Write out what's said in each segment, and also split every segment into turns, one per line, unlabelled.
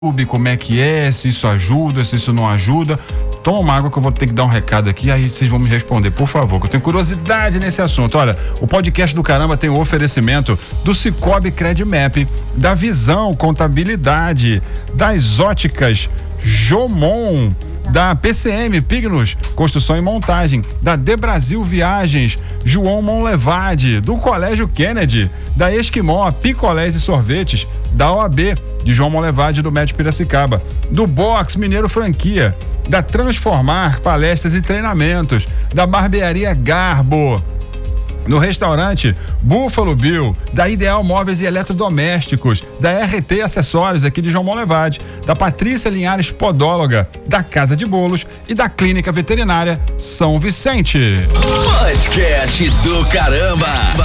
como é que é, se isso ajuda, se isso não ajuda. Toma uma água que eu vou ter que dar um recado aqui, aí vocês vão me responder, por favor, que eu tenho curiosidade nesse assunto. Olha, o podcast do Caramba tem o oferecimento do Cicobi Credimap, da Visão Contabilidade, das Óticas Jomon, da PCM Pignos Construção e Montagem, da De Brasil Viagens, João Monlevade, do Colégio Kennedy, da Esquimó Picolés e Sorvetes, da OAB, de João Monlevade, do Médio Piracicaba, do Box Mineiro Franquia, da Transformar Palestras e Treinamentos, da Barbearia Garbo, no restaurante Buffalo Bill, da Ideal Móveis e Eletrodomésticos, da RT Acessórios aqui de João Monlevade, da Patrícia Linhares Podóloga, da Casa de Bolos e da Clínica Veterinária São Vicente.
Podcast do Caramba.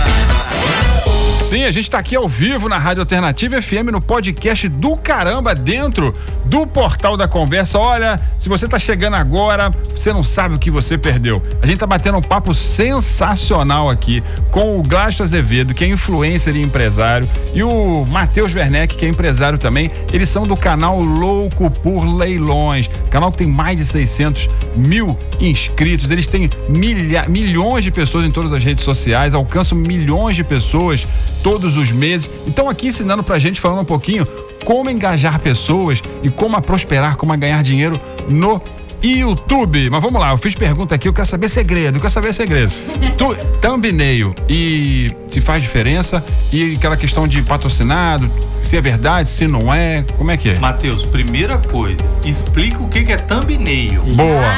Sim, a gente tá aqui ao vivo na Rádio Alternativa FM no podcast do Caramba, dentro do Portal da Conversa. Olha, se você tá chegando agora, você não sabe o que você perdeu. A gente tá batendo um papo sensacional aqui com o Glácio Azevedo, que é influencer e empresário, e o Matheus Werneck, que é empresário também. Eles são do canal Louco por Leilões, canal que tem mais de 600 mil inscritos. Eles têm milhões de pessoas em todas as redes sociais, alcançam milhões de pessoas todos os meses. Então aqui ensinando pra gente, falando um pouquinho como engajar pessoas e como a prosperar, como a ganhar dinheiro no YouTube. Mas vamos lá, eu fiz pergunta aqui, eu quero saber segredo. Thumbnail, e se faz diferença, e aquela questão de patrocinado, se é verdade, se não é, como é que é?
Matheus, primeira coisa, explica o que é thumbnail.
Boa,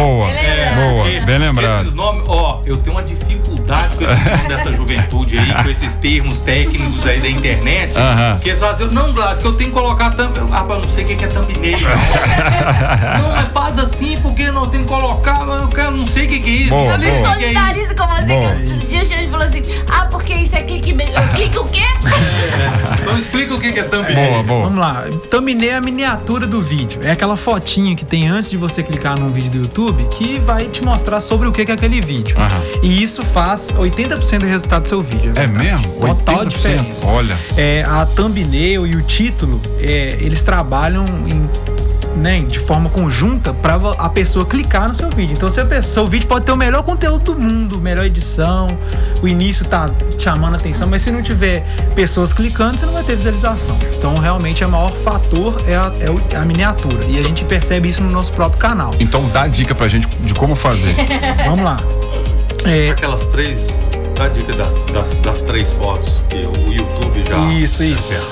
bem lembrado.
Esses nomes, eu tenho uma dificuldade com esse nome dessa juventude aí, com esses termos técnicos aí da internet, que eles fazem, não, Glácio, que eu tenho que colocar não sei o que é thumbnail. Não, mas faz assim, porque não tem que colocar, eu não sei o que é isso.
Eu me solidarizo com você, que outro dia a gente falou assim, porque isso é clique o quê?
Então explica o que é thumbnail.
Boa. Vamos lá, thumbnail é a miniatura do vídeo, é aquela fotinha que tem antes de você clicar num vídeo do YouTube, que vai te mostrar sobre o que é aquele vídeo. E isso faz 80% do resultado do seu vídeo.
É mesmo?
Total
80%?
Diferença.
Olha.
A thumbnail e o título, eles trabalham de forma conjunta para a pessoa clicar no seu vídeo. Então, seu vídeo pode ter o melhor conteúdo do mundo, melhor edição, o início tá chamando a atenção, mas se não tiver pessoas clicando, você não vai ter visualização. Então, realmente, o maior fator é a miniatura. E a gente percebe isso no nosso próprio canal.
Então, dá dica pra gente de como fazer.
Vamos lá.
Aquelas três... Dá a dica das três fotos que o YouTube já...
Isso.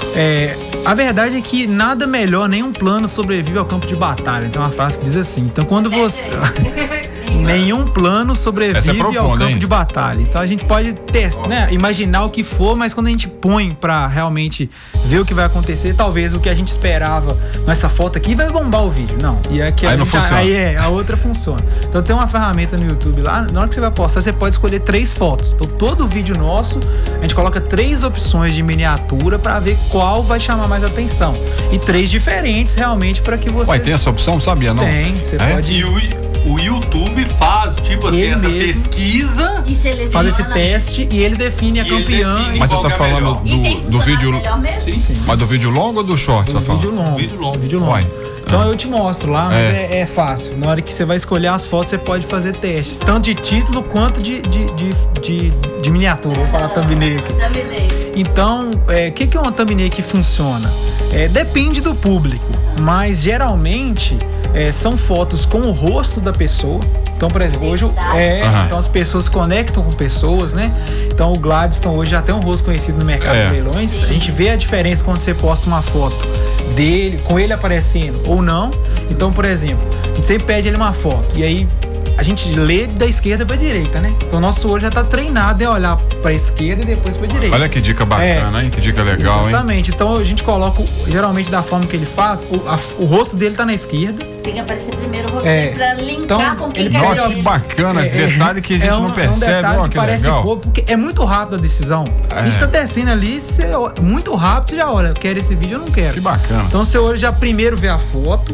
A verdade é que nada melhor, nenhum plano sobrevive ao campo de batalha. Tem uma frase que diz assim. Então, quando você... Nenhum plano sobrevive ao campo de batalha. Então, a gente pode imaginar o que for, mas quando a gente põe pra realmente ver o que vai acontecer, talvez o que a gente esperava nessa foto aqui vai bombar o vídeo. Não. E aqui
aí não funciona.
A outra funciona. Então, tem uma ferramenta no YouTube lá, na hora que você vai postar, você pode escolher 3 fotos. Então, todo vídeo nosso, a gente coloca 3 opções de miniatura pra ver qual vai chamar mais atenção. E 3 diferentes, realmente, pra que você...
Tem essa opção? Sabia, não?
Tem, você pode...
E o YouTube faz, tipo assim, essa pesquisa...
E seleciona.
Faz esse teste e ele define a campeã.
Mas você tá falando do vídeo...
Sim.
Mas do vídeo longo ou do short?
Do vídeo longo. Então eu te mostro lá, mas é fácil. Na hora que você vai escolher as fotos, você pode fazer testes, tanto de título quanto de miniatura. Vou falar thumbnail aqui. Então, o que é uma thumbnail que funciona? Depende do público, mas geralmente são fotos com o rosto da pessoa. Então, por exemplo, hoje então as pessoas se conectam com pessoas, né? Então o Gladstone hoje já tem um rosto conhecido no mercado de leilões. A gente vê a diferença quando você posta uma foto dele, com ele aparecendo ou não. Então, por exemplo, a gente sempre pede ele uma foto, e aí a gente lê da esquerda pra direita, né? Então o nosso olho já tá treinado em olhar pra esquerda e depois pra direita.
Olha que dica bacana, hein? Que dica legal,
exatamente. Então a gente coloca, geralmente da forma que ele faz, o rosto dele tá na esquerda.
Tem que aparecer primeiro o rosto dele pra linkar com quem quer
ver. Olha que bacana, detalhe que a gente não percebe.
É um detalhe que parece
legal.
pouco, porque é muito rápido a decisão. A gente tá descendo ali, muito rápido, você já olha, quero esse vídeo, eu não quero.
Que bacana.
Então seu olho já primeiro vê a foto,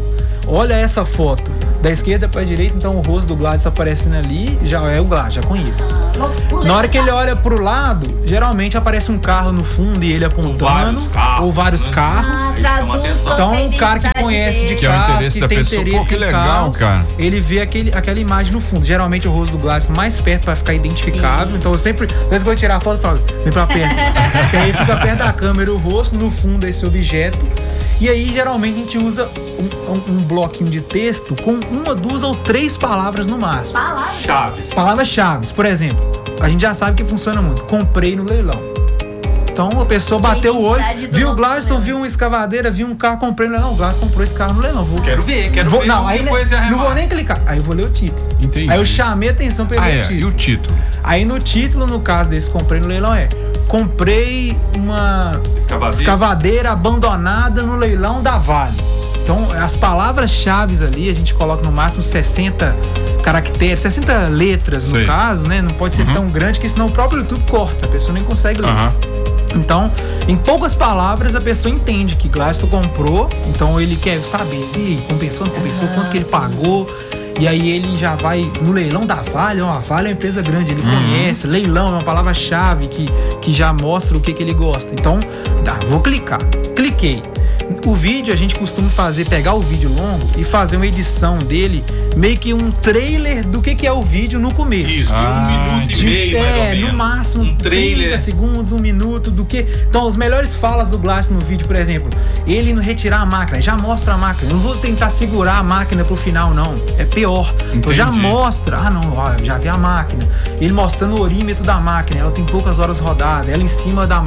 olha essa foto. Da esquerda pra direita, então o rosto do Gladys aparecendo ali, já é o Gladys, já conheço. Na hora que ele olha pro lado, geralmente aparece um carro no fundo e ele apontando, ou vários carros. Então o cara que conhece de carros, que tem interesse em carros, ele vê aquela imagem no fundo. Geralmente o rosto do Gladys mais perto pra ficar identificável. Sim. Então eu sempre, às vezes que eu vou tirar a foto, eu falo, vem pra perto. Porque aí fica perto da câmera o rosto, no fundo esse objeto. E aí, geralmente, a gente usa um bloquinho de texto com 1, 2 ou 3 palavras no máximo. Palavras-chaves. Por exemplo, a gente já sabe que funciona muito. Comprei no leilão. Então, a pessoa bateu o olho, viu o Gladstone, viu uma escavadeira, viu um carro, comprei no leilão. O Gladstone comprou esse carro no leilão.
Quero ver.
Não, aí não vou nem clicar. Aí eu vou ler o título.
Entendi.
Aí eu chamei a atenção pra ler o título.
E o título?
Aí no título, no caso desse comprei no leilão, comprei uma escavadeira abandonada no leilão da Vale. Então, as palavras-chave ali, a gente coloca no máximo 60 caracteres, 60 letras no caso, né? Não pode ser tão grande, que senão o próprio YouTube corta, a pessoa nem consegue ler. Então, em poucas palavras, a pessoa entende que Gladstone comprou, então ele quer saber, compensou, não compensou, quanto que ele pagou. E aí ele já vai no leilão da Vale. A Vale é uma empresa grande, ele conhece. Leilão é uma palavra-chave que já mostra o que ele gosta. Então, vou clicar. Cliquei. O vídeo a gente costuma pegar o vídeo longo e fazer uma edição dele, meio que um trailer do que é o vídeo no começo.
Isso, de 1 minuto e meio, mais ou menos.
No máximo
um trailer.
30 segundos, 1 minuto do que. Então, as melhores falas do Gladstone no vídeo, por exemplo, ele indo retirar a máquina, já mostra a máquina. Eu não vou tentar segurar a máquina pro final, não. É pior. Então já mostra. Eu já vi a máquina. Ele mostrando o orímetro da máquina. Ela tem poucas horas rodadas. Ela em cima da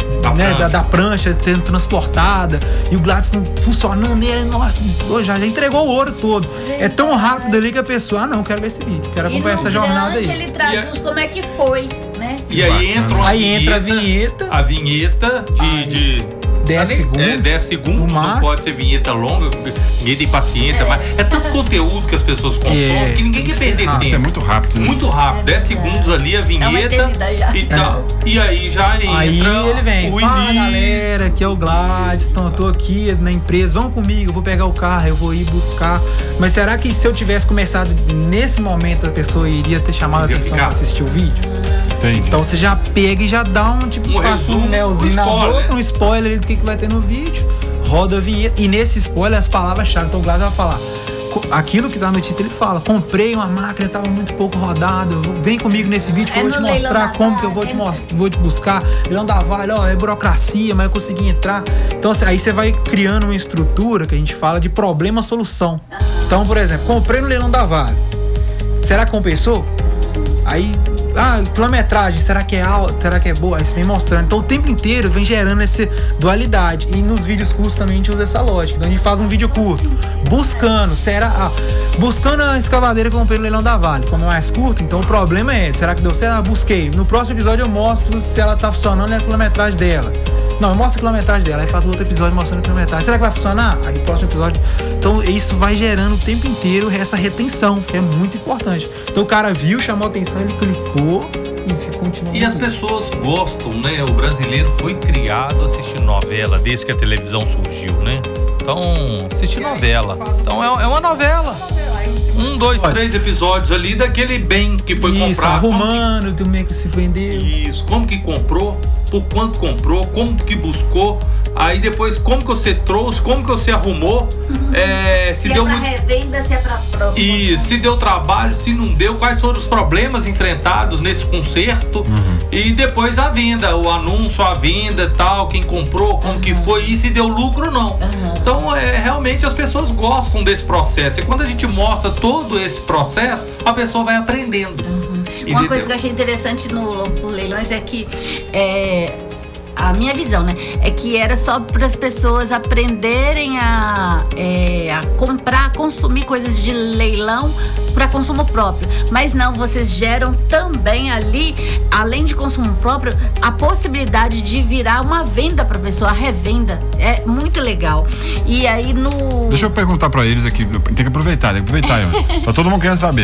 prancha sendo transportada. E o Gladstone funcionando, ele já entregou o ouro todo. É tão rápido ali que a pessoa, não, quero ver esse vídeo, quero acompanhar essa jornada aí.
Ele traduz como é que foi, né?
E aí entra a vinheta. A vinheta de
10 segundos.
10 segundos, não pode ser vinheta longa, vinheta e paciência, mas é tanto conteúdo que as pessoas consomem que ninguém quer perder tempo.
Isso é muito rápido.
Muito rápido, 10 segundos ali a vinheta e tal. E aí já entra
aí ele vem,
o
fala
início.
Galera, aqui é o Gladstone, eu tô aqui na empresa, vão comigo, eu vou pegar o carro, eu vou ir buscar. Mas será que se eu tivesse começado nesse momento, a pessoa iria ter chamado a atenção pra assistir o vídeo?
Entendi.
Então você já pega e já dá um
resumo,
na boca, um spoiler do que vai ter no vídeo, roda a vinheta, e nesse spoiler as palavras-chave, então o Gladstone vai falar aquilo que tá no título. Ele fala, comprei uma máquina, tava muito pouco rodada, vem comigo nesse vídeo que eu vou te mostrar como que eu vou te buscar. Leilão da Vale, é burocracia, mas eu consegui entrar. Então aí você vai criando uma estrutura que a gente fala de problema-solução. Então, por exemplo, comprei no leilão da Vale, será que compensou? Aí, quilometragem, será que é alta? Será que é boa? Aí você vem mostrando. Então o tempo inteiro vem gerando essa dualidade. E nos vídeos curtos também a gente usa essa lógica. Então a gente faz um vídeo curto, buscando a escavadeira que eu comprei no leilão da Vale. Como é mais curto, então o problema é, será que deu certo? Busquei. No próximo episódio eu mostro se ela tá funcionando e a quilometragem dela. Não, mostra a quilometragem dela, aí faz outro episódio mostrando a quilometragem. Será que vai funcionar? Aí o próximo episódio. Então isso vai gerando o tempo inteiro essa retenção, que é muito importante. Então o cara viu, chamou a atenção, ele clicou e continuou.
E as pessoas gostam, né? O brasileiro foi criado assistindo novela desde que a televisão surgiu, né? Então, assistir novela. Então é uma novela. 1, 2, 3 episódios ali daquele bem que foi comprado.
Arrumando, tem meio que se vendeu.
Isso, como que comprou, por quanto comprou, como que buscou, aí depois como que você trouxe, como que você arrumou,
se deu pra revenda, se é pra próxima.
Isso, se deu trabalho, se não deu, quais foram os problemas enfrentados nesse conserto, e depois a venda, o anúncio, a venda e tal, quem comprou, como que foi, e se deu lucro ou não. Então, realmente as pessoas gostam desse processo, e quando a gente mostra todo esse processo, a pessoa vai aprendendo.
Uma coisa que eu achei interessante no Leilões é que a minha visão, né, é que era só para as pessoas aprenderem a comprar, consumir coisas de leilão para consumo próprio. Mas não, vocês geram também ali, além de consumo próprio, a possibilidade de virar uma venda para a pessoa, a revenda. É muito legal. E aí
Deixa eu perguntar para eles aqui, tem que aproveitar, tá todo mundo querendo saber.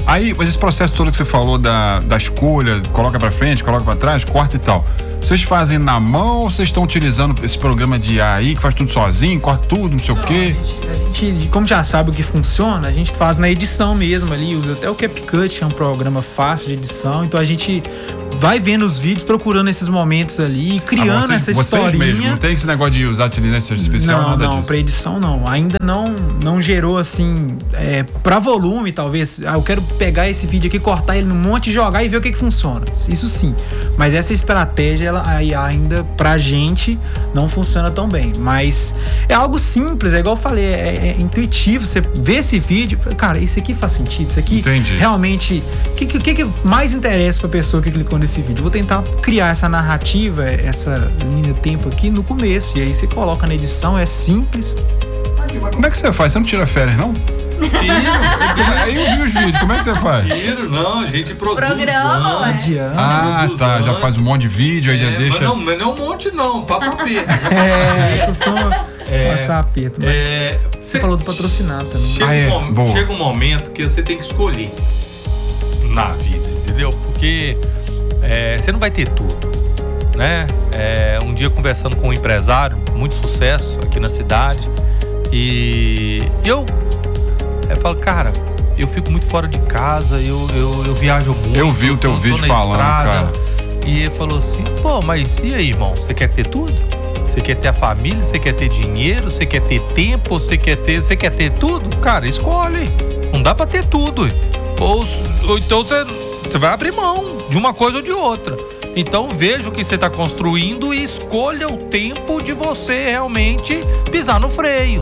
Aí, mas esse processo todo que você falou da escolha, coloca pra frente, coloca pra trás, corta e tal. Vocês fazem na mão ou vocês estão utilizando esse programa de IA aí, que faz tudo sozinho, corta tudo, não sei o quê?
A gente, como já sabe o que funciona, a gente faz na edição mesmo ali, usa até o CapCut, que é um programa fácil de edição, então a gente vai vendo os vídeos, procurando esses momentos ali, criando essa historinha.
Vocês mesmo, não tem esse negócio de usar inteligência artificial, nada disso?
Não, pra edição não. Ainda não gerou assim, pra volume talvez, eu quero pegar esse vídeo aqui, cortar ele num monte e jogar e ver o que funciona. Isso sim. Mas essa estratégia, a IA ainda pra gente não funciona tão bem. Mas é algo simples, é igual eu falei, é intuitivo. Você vê esse vídeo, cara, isso aqui faz sentido, isso aqui realmente. O que mais interessa pra pessoa que clicou nesse vídeo? Vou tentar criar essa narrativa, essa linha de tempo aqui no começo. E aí você coloca na edição, é simples.
Mas como é que você faz? Você não tira férias, não? Aí eu vi os vídeos, como é que você faz?
Tiro, não, a gente produz.
Programa,
tá, já faz um monte de vídeo, aí já deixa.
Mas não é um monte, não, passa aperto.
Costuma passar aperto. Mas você falou do patrocinar também.
Chega um momento que você tem que escolher na vida, entendeu? Porque você não vai ter tudo, né? Um dia conversando com um empresário, muito sucesso aqui na cidade, e eu falo, cara, eu fico muito fora de casa, eu viajo muito.
Eu vi o teu vídeo falando, cara.
E ele falou assim, pô, mas e aí, irmão? Você quer ter tudo? Você quer ter a família? Você quer ter dinheiro? Você quer ter tempo? Você quer ter tudo? Cara, escolhe. Não dá pra ter tudo. Ou então você vai abrir mão de uma coisa ou de outra. Então veja o que você está construindo e escolha o tempo de você realmente pisar no freio.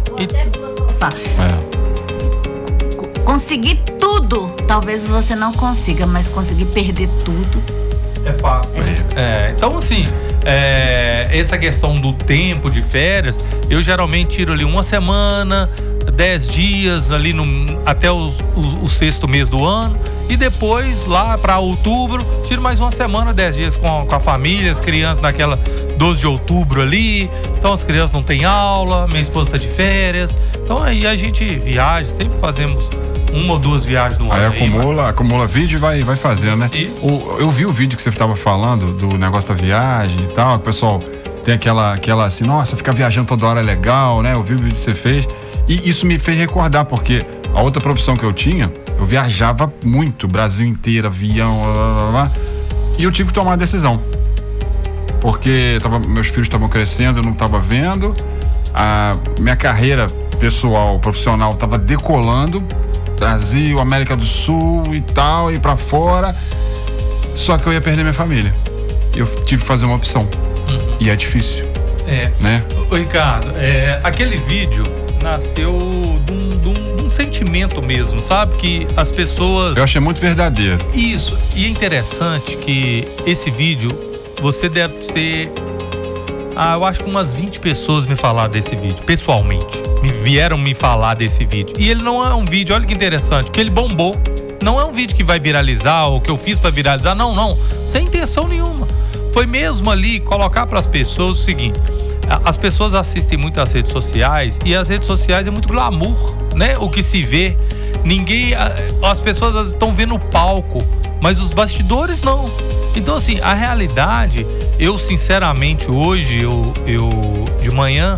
Conseguir tudo, talvez você não consiga, mas conseguir perder tudo
é fácil. Então assim, essa questão do tempo de férias, eu geralmente tiro ali uma semana, 10 dias ali até o 6º mês do ano, e depois lá para outubro tiro mais uma semana, 10 dias com a família, as crianças naquela 12 de outubro ali. Então as crianças não têm aula, minha esposa está de férias, então aí a gente viaja, sempre fazemos uma ou duas viagens no ano.
Aí acumula vídeo e vai fazendo, né? Eu vi o vídeo que você estava falando do negócio da viagem e tal, que o pessoal tem aquela assim, nossa, ficar viajando toda hora é legal, né? Eu vi o vídeo que você fez e isso me fez recordar, porque a outra profissão que eu tinha, eu viajava muito, Brasil inteiro, avião, e eu tive que tomar uma decisão, porque meus filhos estavam crescendo, eu não estava vendo, a minha carreira pessoal, profissional estava decolando, Brasil, América do Sul e tal, ir pra fora, só que eu ia perder minha família. Eu tive que fazer uma opção. E é difícil. Né?
Ô, Ricardo, aquele vídeo nasceu de um sentimento mesmo, sabe? Que as pessoas...
Eu achei muito verdadeiro.
Isso. E é interessante que esse vídeo, você deve ter... eu acho que umas 20 pessoas me falaram desse vídeo, pessoalmente. Vieram me falar desse vídeo. E ele não é um vídeo, olha que interessante, que ele bombou. Não é um vídeo que vai viralizar, ou que eu fiz pra viralizar, não. Sem intenção nenhuma. Foi mesmo ali colocar pras pessoas o seguinte: as pessoas assistem muito as redes sociais, e as redes sociais é muito glamour, né? O que se vê. As pessoas estão vendo o palco, mas os bastidores não. Então assim, a realidade, eu sinceramente hoje, eu de manhã,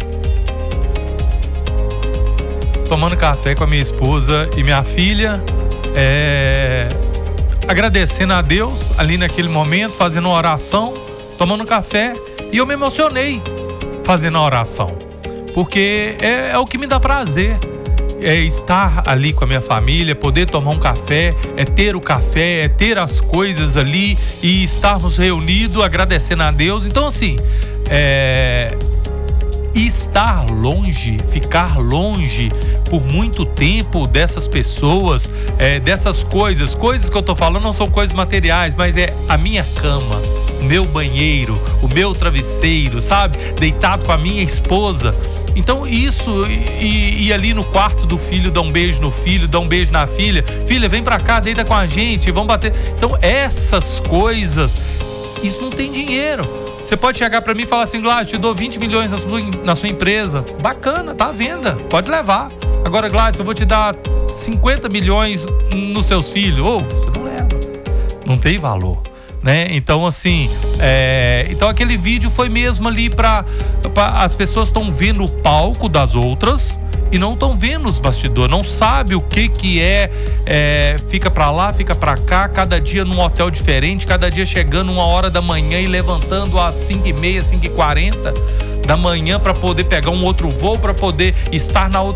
tomando café com a minha esposa e minha filha, agradecendo a Deus ali naquele momento, fazendo uma oração, tomando café, e eu me emocionei fazendo a oração, porque é o que me dá prazer, é estar ali com a minha família, poder tomar um café, é ter o café, é ter as coisas ali e estarmos reunidos agradecendo a Deus. Então assim, estar longe, ficar longe por muito tempo dessas pessoas, dessas coisas que eu tô falando não são coisas materiais, mas é a minha cama, o meu banheiro, o meu travesseiro, sabe? Deitado com a minha esposa. Então isso, e ali no quarto do filho, dá um beijo no filho, dá um beijo na filha, filha, vem pra cá, deita com a gente, vamos bater. Então essas coisas, isso não tem dinheiro. Você pode chegar pra mim e falar assim, te dou 20 milhões na sua empresa, bacana, tá à venda, pode levar. Agora, Gladys, eu vou te dar 50 milhões nos seus filhos. Você não leva. Não tem valor, né? Então, assim, então aquele vídeo foi mesmo ali pra as pessoas estão vendo o palco das outras e não estão vendo os bastidores, não sabe o que é, fica pra lá, fica pra cá, cada dia num hotel diferente, cada dia chegando 1h da manhã e levantando às 5h30, 5h40 da manhã para poder pegar um outro voo, para poder estar na outra